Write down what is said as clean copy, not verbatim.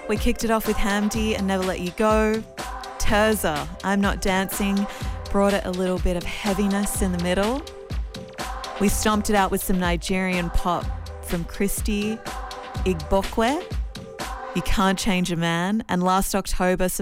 We kicked it off with Hamdi and Never Let You Go. Terza, I'm Not Dancing, brought it a little bit of heaviness in the middle. We stomped it out with some Nigerian pop from Christy Igbokwe, You Can't Change a Man, and last October, some